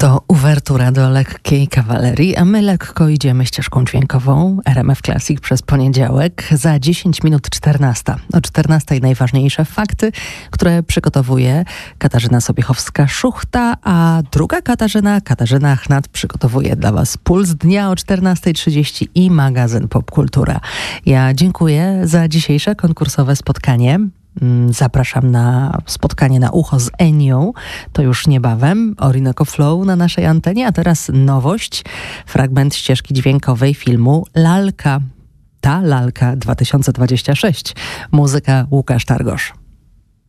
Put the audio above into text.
To uwertura do lekkiej kawalerii, a my lekko idziemy ścieżką dźwiękową RMF Classic przez poniedziałek za 10 minut 14. O 14 najważniejsze fakty, które przygotowuje Katarzyna Sobiechowska-Szuchta, a druga Katarzyna Chnat przygotowuje dla Was Puls Dnia o 14:30 i magazyn Popkultura. Ja dziękuję za dzisiejsze konkursowe spotkanie. Zapraszam na spotkanie na ucho z Enią. To już niebawem. Orinoco Flow na naszej antenie. A teraz nowość. Fragment ścieżki dźwiękowej filmu Lalka. Ta Lalka 2026. Muzyka Łukasz Targosz.